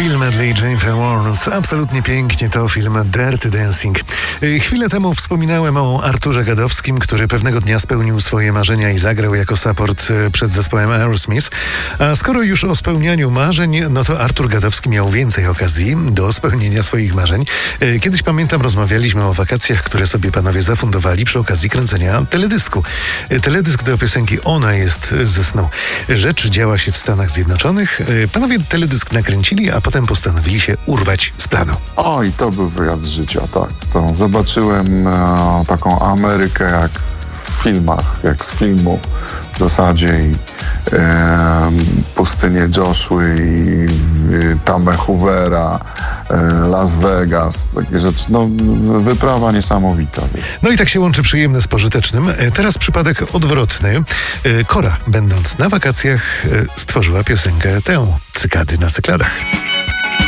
Bill Medley, Jennifer Warnes. Absolutnie pięknie to film Dirty Dancing. Chwilę temu wspominałem o Arturze Gadowskim, który pewnego dnia spełnił swoje marzenia i zagrał jako support przed zespołem Aerosmith. A skoro już o spełnianiu marzeń, no to Artur Gadowski miał więcej okazji do spełnienia swoich marzeń. Kiedyś pamiętam, rozmawialiśmy o wakacjach, które sobie panowie zafundowali przy okazji kręcenia teledysku. Teledysk do piosenki Ona jest ze snu. Rzecz działa się w Stanach Zjednoczonych. Panowie teledysk nakręcili, a potem postanowili się urwać z planu. Oj, to był wyjazd życia, tak. To zobaczyłem taką Amerykę jak w filmach, jak z filmu w zasadzie i pustynię Joshua i Tamę Hoovera, Las Vegas, takie rzeczy. No, wyprawa niesamowita. No i tak się łączy przyjemne z pożytecznym. Teraz przypadek odwrotny. Kora, będąc na wakacjach, stworzyła piosenkę tę, Cykady na cykladach.